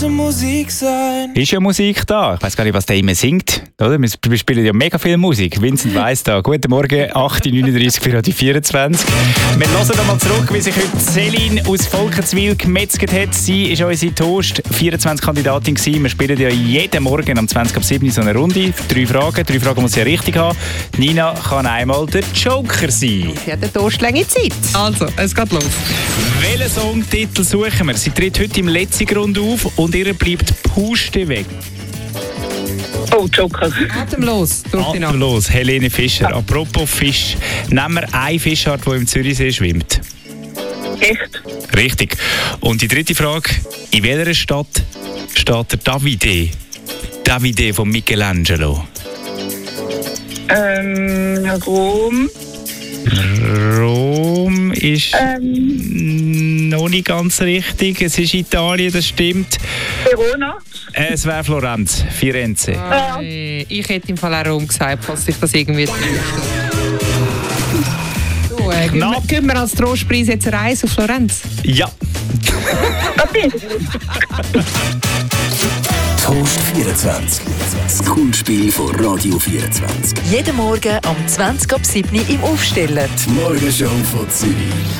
Musik sein. Ist ja Musik da. Ich weiss gar nicht, was der immer singt. Oder? Wir spielen ja mega viel Musik. Vincent weiss da. Guten Morgen, 8.39 für Radio 24. Wir hören nochmal zurück, wie sich heute Céline aus Volkenswil gemetzelt hat. Sie war unsere Toast 24-Kandidatin gewesen. Wir spielen ja jeden Morgen am 20.07 so eine Runde. 3 Fragen muss sie ja richtig haben. Nina kann einmal der Joker sein. Sie hat eine Toastlänge Zeit. Also, es geht los. Welchen Songtitel suchen wir? Sie tritt heute im letzten Grund auf und ihr bleibt Puste weg. Oh, Joker. Atemlos. Atemlos, Helene Fischer. Ja. Apropos Fisch, nehmen wir eine Fischart, die im Zürichsee schwimmt. Echt? Richtig. Und die dritte Frage, in welcher Stadt steht der Davide? Davide von Michelangelo. Rom. Rom ist noch nicht ganz richtig. Es ist Italien, das stimmt. Verona. Es wäre Florenz, Firenze. Ich hätte im Fall auch Rom gesagt, falls sich das irgendwie geben wir als Trostpreis jetzt eine Reise auf Florenz? Ja. Toast 24. Das Kunstspiel von Radio 24. Jeden Morgen am 20.07 im Aufstellen. Die Morgenshow von Zürich.